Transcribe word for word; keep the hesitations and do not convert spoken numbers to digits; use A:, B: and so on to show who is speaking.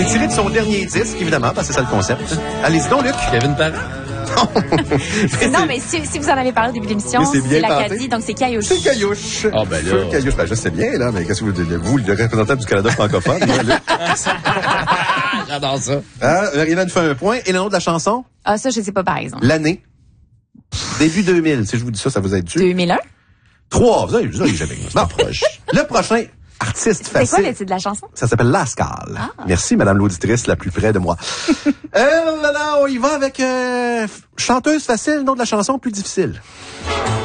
A: C'est tiré de son dernier disque, évidemment, parce que c'est ça le concept. Allez-y donc, Luc.
B: Kevin Parent.
C: Non, mais si, si vous en avez parlé au début de l'émission,
A: c'est bien
C: c'est
A: tenté.
C: l'Acadie, donc c'est Caillouche.
A: C'est Caillouche.
B: Ah, ben là.
A: Feu Caillouche. Ben, je sais bien, là, mais qu'est-ce que vous dites? Vous, le représentant du Canada francophone, là, Luc.
B: J'adore ça.
A: Ah, Marie-Hélène fait un point. Et le nom de la chanson?
C: Ah, ça, je sais pas, par exemple.
A: L'année. Début deux mille. Si je vous dis ça, ça vous aide dessus?
C: deux mille un?
A: Trois. Vous avez, vous avez jamais. Non. Le prochain artiste
C: C'est quoi
A: facile.
C: le titre de la chanson?
A: Ça s'appelle Lascal.
C: Ah.
A: Merci, madame l'auditrice la plus près de moi. euh, là, là, on y va avec euh, chanteuse facile, nom de la chanson plus difficile.